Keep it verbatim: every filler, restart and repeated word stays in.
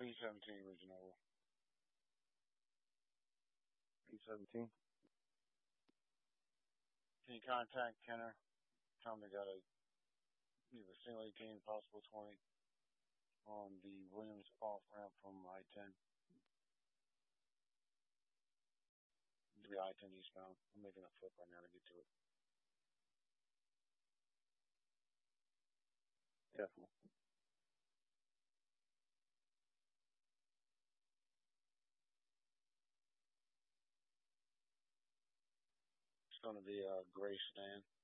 B seventeen original. B seventeen. Can you contact Kenner? Tell him they got a either single eighteen, possible twenty on the Williams off ramp from I ten. The I ten eastbound. I'm making a flip right now to get to it. Definitely. It's going to be a gray sedan.